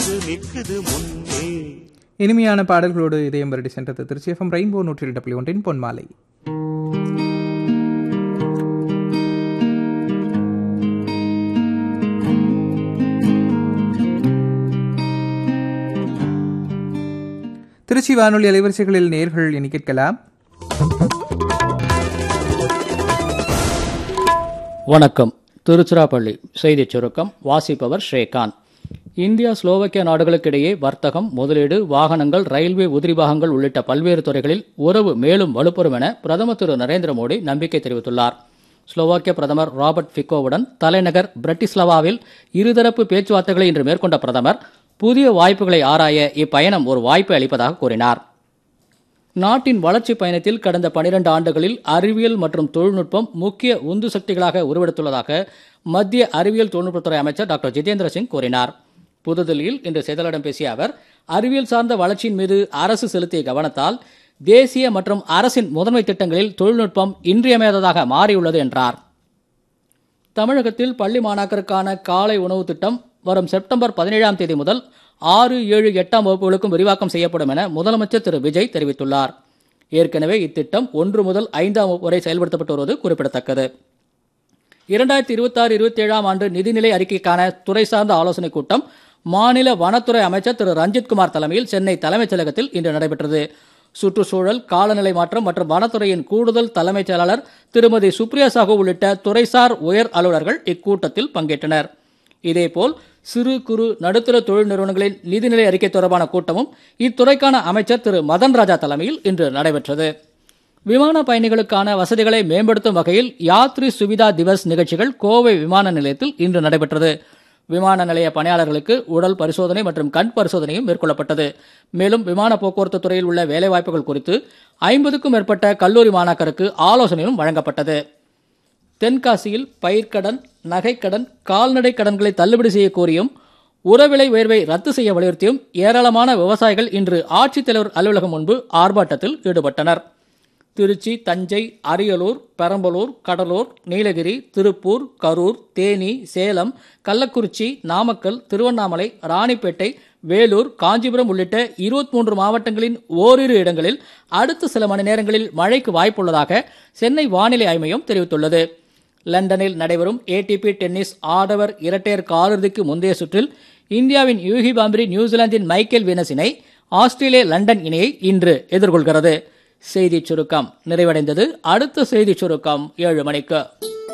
வந்து நிக்குது முன்னே. இனிமையான பாடல்களோடு இதயம் வருடி சென்றது திருச்சி FM ரெயின்போ 102.1 பொன்மாலை. திருச்சி வானொலி அலைவரிசைகளில் நேர்கள் எண்ணி கேட்கலாம். வணக்கம். திருச்சிராப்பள்ளி செய்திச் சுருக்கம் வாசிப்பவர் ஸ்ரீகாந்த். இந்தியா ஸ்லோவாக்கியா நாடுகளுக்கிடையே வர்த்தகம், முதலீடு, வாகனங்கள், ரயில்வே உதிரிபாகங்கள் உள்ளிட்ட பல்வேறு துறைகளில் உறவு மேலும் வலுப்பெறும் என பிரதமர் திரு நரேந்திர மோடி நம்பிக்கை தெரிவித்துள்ளார். ஸ்லோவாக்கிய பிரதமர் ராபர்ட் ஃபிகோவுடன் தலைநகர் பிரட்டிஸ்லவாவில் இருதரப்பு பேச்சுவார்த்தைகளை இன்று மேற்கொண்ட பிரதமர் புதிய வாய்ப்புகளை ஆராய இப்பயணம் ஒரு வாய்ப்பை அளிப்பதாக கூறினார். நாட்டின் வளர்ச்சி பயணத்தில் கடந்த 12 ஆண்டுகளில் அறிவியல் மற்றும் தொழில்நுட்பம் முக்கிய உந்து சக்திகளாக உருவெடுத்துள்ளதாக மத்திய அறிவியல் தொழில்நுட்பத்துறை அமைச்சர் டாக்டர் ஜிதேந்திர சிங் கூறினார். புதுதில்லியில் இன்று செய்தியாளர்களிடம் பேசிய அவர், அறிவியல் சார்ந்த வளர்ச்சியின் மீது அரசு செலுத்திய கவனத்தால் தேசிய மற்றும் அரசின் முதன்மை திட்டங்களில் தொழில்நுட்பம் இன்றியமையாததாக மாறியுள்ளது என்றார். தமிழகத்தில் பள்ளி மாணாக்கருக்கான காலை உணவு திட்டம் வரும் செப்டம்பர் 17ஆம் தேதி முதல் 6, 7, 8ஆம் வகுப்புகளுக்கும் விரிவாக்கம் செய்யப்படும் என முதலமைச்சர் திரு விஜய் தெரிவித்துள்ளார். ஏற்கனவே இத்திட்டம் 1 முதல் 5ஆம் வகுப்பு வரை செயல்படுத்தப்பட்டு வருவது குறிப்பிடத்தக்கது. 2026-27ஆம் ஆண்டு நிதிநிலை அறிக்கைக்கான துறை சார்ந்த ஆலோசனைக் கூட்டம் மாநில வனத்துறை அமைச்சர் திரு ரஞ்சித்குமார் தலைமையில் சென்னை தலைமைச் செயலகத்தில் இன்று நடைபெற்றது. சுற்றுச்சூழல், காலநிலை மாற்றம் மற்றும் வனத்துறையின் கூடுதல் தலைமைச் செயலாளர் திருமதி சுப்ரியா சாஹூ உள்ளிட்ட துறைசார் உயர் அலுவலர்கள் இக்கூட்டத்தில் பங்கேற்றனர். இதேபோல் சிறு குறு நடுத்தர தொழில் நிறுவனங்களின் நிதிநிலை அறிக்கை தொடர்பான கூட்டமும் இத்துறைக்கான அமைச்சர் திரு மதன் ராஜா தலைமையில் இன்று நடைபெற்றது. விமான பயணிகளுக்கான வசதிகளை மேம்படுத்தும் வகையில் யாத்ரி சுவிதா திவஸ் நிகழ்ச்சிகள் கோவை விமான நிலையத்தில் இன்று நடைபெற்றது. விமான நிலைய பணியாளர்களுக்கு உடல் பரிசோதனை மற்றும் கண் பரிசோதனையும் மேற்கொள்ளப்பட்டது. மேலும் விமான போக்குவரத்து துறையில் உள்ள வேலைவாய்ப்புகள் குறித்து 50க்கும் மேற்பட்ட கல்லூரி மாணாக்கருக்கு ஆலோசனையும் வழங்கப்பட்டது. தென்காசியில் பயிர்க்கடன், நகைக்கடன், கால்நடை கடன்களை தள்ளுபடி செய்ய கோரியும் உரவிலை உயர்வை ரத்து செய்ய வலியுறுத்தியும் ஏராளமான விவசாயிகள் இன்று ஆட்சித்தலைவர் அலுவலகம் முன்பு ஆர்ப்பாட்டத்தில் ஈடுபட்டனர். திருச்சி, தஞ்சை, அரியலூர், பெரம்பலூர், கடலூர், நீலகிரி, திருப்பூர், கரூர், தேனி, சேலம், கள்ளக்குறிச்சி, நாமக்கல், திருவண்ணாமலை, ராணிப்பேட்டை, வேலூர், காஞ்சிபுரம் உள்ளிட்ட 23 மாவட்டங்களின் ஓரிரு இடங்களில் அடுத்த சில மணி நேரங்களில் மழைக்கு வாய்ப்புள்ளதாக சென்னை வானிலை ஆய்வு மையம் தெரிவித்துள்ளது. லண்டனில் நடைபெறும் ATP டென்னிஸ் ஆடவர் இரட்டையர் காலிறுதிக்கு முந்தைய சுற்றில் இந்தியாவின் யூகி பாம்ரி நியூசிலாந்தின் மைக்கேல் வீனஸ் இணை ஆஸ்திரேலிய லண்டன் இணையை இன்று எதிர்கொள்கிறது. செய்திச் சுருக்கம் நிறைவடைந்தது. அடுத்த செய்திச் சுருக்கம் 7 மணிக்கு.